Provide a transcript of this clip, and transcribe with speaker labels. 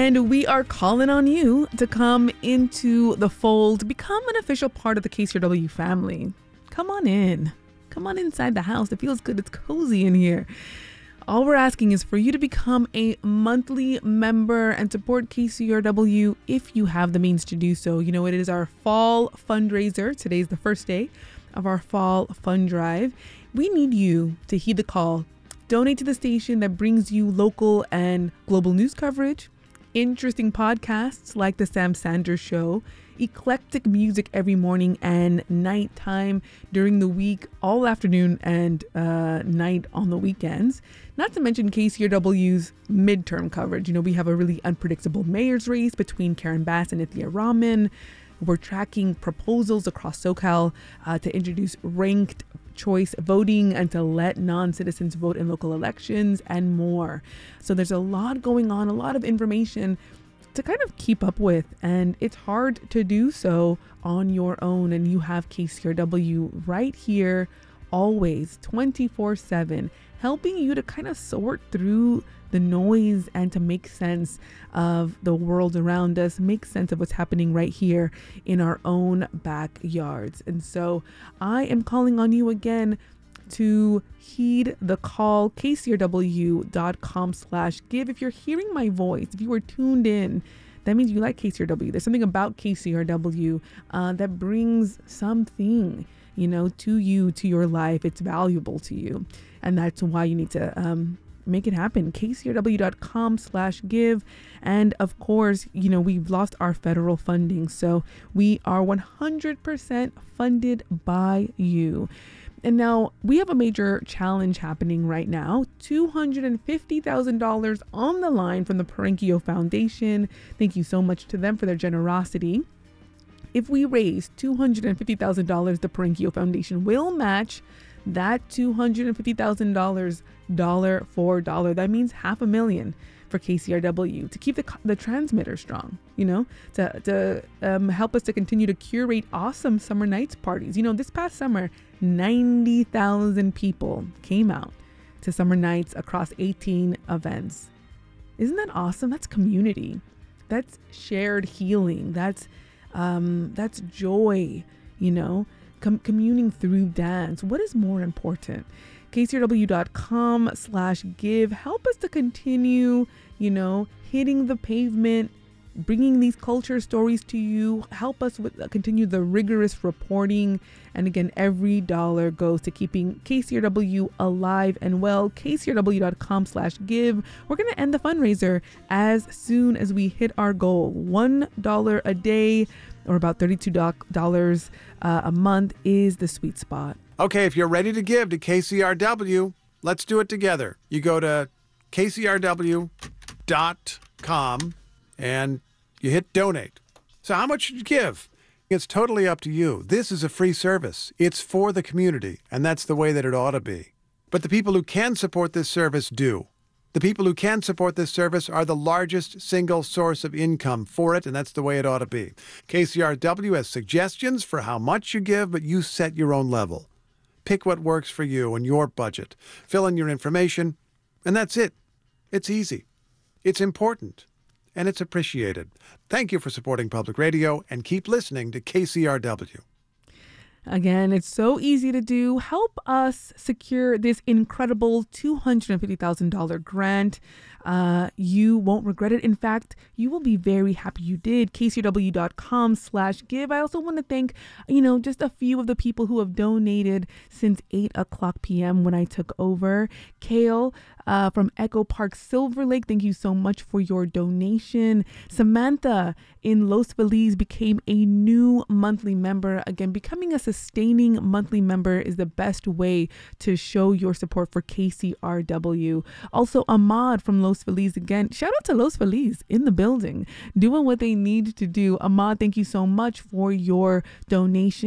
Speaker 1: And we are calling on you to come into the fold, become an official part of the KCRW family. Come on in. Come on inside the house. It feels good. It's cozy in here. All we're asking is for you to become a monthly member and support KCRW if you have the means to do so. You know, it is our fall fundraiser. Today's the first day of our fall fund drive. We need you to heed the call. Donate to the station that brings you local and global news coverage, interesting podcasts like The Sam Sanders Show, eclectic music every morning and nighttime during the week, all afternoon and night on the weekends. Not to mention KCRW's midterm coverage. You know, we have a really unpredictable mayor's race between Karen Bass and Ithia Rahman. We're tracking proposals across SoCal to introduce ranked choice voting and to let non-citizens vote in local elections and more. So there's a lot going on, a lot of information to kind of keep up with, and it's hard to do so on your own. And you have KCRW right here, always 24/7, helping you to kind of sort through the noise and to make sense of the world around us, make sense of what's happening right here in our own backyards. And so I am calling on you again to heed the call, kcrw.com/give. If you're hearing my voice, if you are tuned in, that means you like KCRW. There's something about KCRW that brings something, you know, to you, to your life. It's valuable to you. And that's why you need to make it happen. kcrw.com/give. And of course, you know, we've lost our federal funding, so we are 100% funded by you. And now we have a major challenge happening right now. $250,000 on the line from the Perenkio Foundation. Thank you so much to them for their generosity. If we raise $250,000, the Perenkio Foundation will match that $250,000 dollar for dollar. That means $500,000 for KCRW to keep the transmitter strong, you know, to help us to continue to curate awesome summer nights parties. You know, this past summer, 90,000 people came out to summer nights across 18 events. Isn't that awesome? That's community. That's shared healing. That's joy, you know, communing through dance. What is more important? kcrw.com/give. Help us to continue, you know, hitting the pavement, bringing these culture stories to you. Help us with continue the rigorous reporting. And again, every dollar goes to keeping KCRW alive and well. kcrw.com/give. We're going to end the fundraiser as soon as we hit our goal. $1 a day, or about $32 a month, is the sweet spot.
Speaker 2: Okay, if you're ready to give to KCRW, let's do it together. You go to kcrw.com and you hit donate. So how much should you give? It's totally up to you. This is a free service. It's for the community, and that's the way that it ought to be. But the people who can support this service do. The people who can support this service are the largest single source of income for it, and that's the way it ought to be. KCRW has suggestions for how much you give, but you set your own level. Pick what works for you and your budget. Fill in your information, and that's it. It's easy. It's important, and it's appreciated. Thank you for supporting public radio, and keep listening to KCRW.
Speaker 1: Again, it's so easy to do. Help us secure this incredible $250,000 grant. You won't regret it. In fact, you will be very happy you did. kcrw.com/give. I also want to thank, you know, just a few of the people who have donated since 8:00 p.m. when I took over. Kale from Echo Park Silver Lake, thank you so much for your donation. Samantha in Los Feliz became a new monthly member. Again, becoming a sustaining monthly member is the best way to show your support for KCRW. Also, Ahmad from Los Feliz, again, shout out to Los Feliz in the building, doing what they need to do. Ahmad, thank you so much for your donation.